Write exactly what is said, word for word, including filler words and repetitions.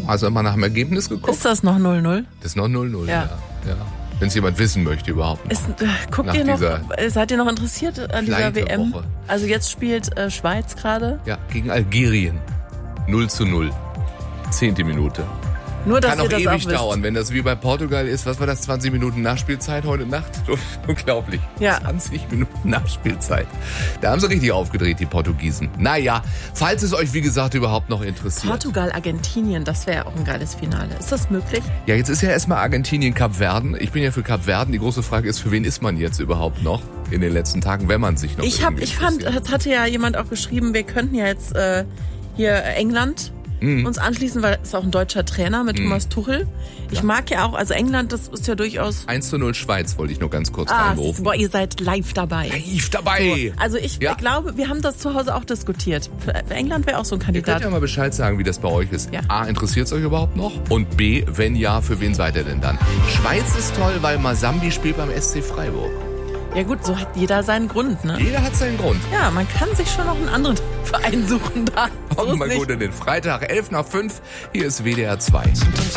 Also mal nach dem Ergebnis geguckt. Ist das noch null null? Das ist noch null null, ja. Ja. ja. Wenn es jemand wissen möchte überhaupt noch. Ist, äh, guckt Nach ihr noch, dieser seid ihr noch interessiert an dieser W M? Pleitewoche. Also jetzt spielt äh, Schweiz gerade. Ja, gegen Algerien. null zu null. Zehnte Minute. Nur, dass Kann ihr auch das ewig auch wisst. dauern, wenn das wie bei Portugal ist. Was war das? zwanzig Minuten Nachspielzeit heute Nacht? Unglaublich. Ja. zwanzig Minuten Nachspielzeit. Da haben sie richtig aufgedreht, die Portugiesen. Naja, falls es euch, wie gesagt, überhaupt noch interessiert. Portugal, Argentinien, das wäre auch ein geiles Finale. Ist das möglich? Ja, jetzt ist ja erstmal Argentinien, Kap Verden. Ich bin ja für Kap Verden. Die große Frage ist, für wen ist man jetzt überhaupt noch in den letzten Tagen, wenn man sich noch Ich, hab, irgendwie ich fand, interessiert? es hatte ja jemand auch geschrieben, wir könnten ja jetzt äh, hier England Mhm. uns anschließen, weil es ist auch ein deutscher Trainer mit Thomas Tuchel. Ich mag ja auch, also England, das ist ja durchaus... eins zu null Schweiz wollte ich nur ganz kurz Ah, reinrufen. boah, ihr seid live dabei. Live dabei! Also ich Ja. glaube, wir haben das zu Hause auch diskutiert. Für England wäre auch so ein Ihr könnt Kandidat. ja mal Bescheid sagen, wie das bei euch ist. Ja. A, interessiert es euch überhaupt noch? Und B, wenn ja, für wen seid ihr denn dann? Schweiz ist toll, weil Masambi spielt beim S C Freiburg. Ja gut, so hat jeder seinen Grund, ne? Jeder hat seinen Grund. Ja, man kann sich schon noch einen anderen Verein suchen da. So Kommt ist mal nicht. gut in den Freitag, elf nach fünf. Hier ist W D R zwei.